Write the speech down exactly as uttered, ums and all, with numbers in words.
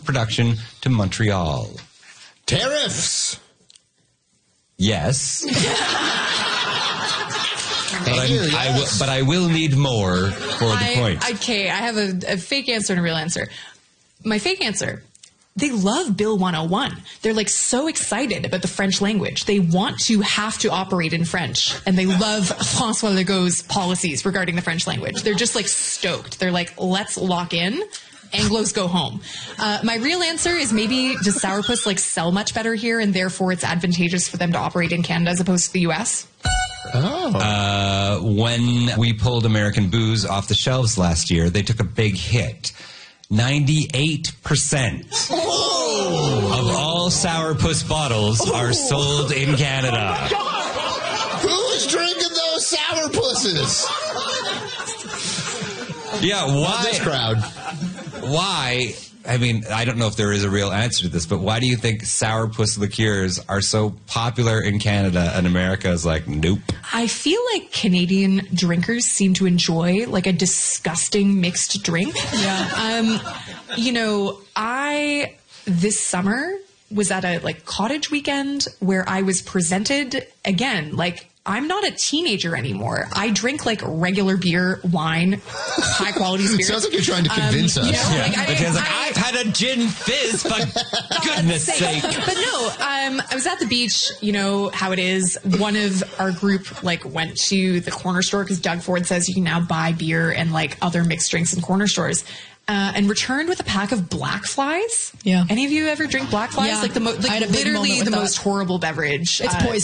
production to Montreal? Tariffs. Yes. But, I'm, you, I will, yes. but I will need more for the I, point. Okay, I have a, a fake answer and a real answer. My fake answer, they love Bill one oh one. They're like so excited about the French language. They want to have to operate in French. And they love François Legault's policies regarding the French language. They're just like stoked. They're like, let's lock in. Anglos go home. Uh, my real answer is maybe does sourpuss like sell much better here and therefore it's advantageous for them to operate in Canada as opposed to the U S? Oh. Uh, when we pulled American booze off the shelves last year, they took a big hit. ninety-eight percent of all sourpuss bottles are sold in Canada. Who's drinking those sourpusses? Yeah, why? This crowd. Why? I mean, I don't know if there is a real answer to this, but why do you think sourpuss liqueurs are so popular in Canada and America is like, nope? I feel like Canadian drinkers seem to enjoy like a disgusting mixed drink. Yeah. Um, you know, I this summer was at a like cottage weekend where I was presented again, like I'm not a teenager anymore. I drink like regular beer, wine, high quality spirits. Sounds like you're trying to convince um, us. Yeah, Yeah. like, I, But Jen's like, I- I've had a gin fizz, for goodness sake. But no, um, I was at the beach, you know how it is. One of our group like went to the corner store because Doug Ford says you can now buy beer and like other mixed drinks in corner stores. Uh, and returned with a pack of Black Flies. Yeah. Any of you ever drink Black Flies? Yeah. Like the mo- I had like a big literally moment with the that. most horrible beverage. It's Uh, poison.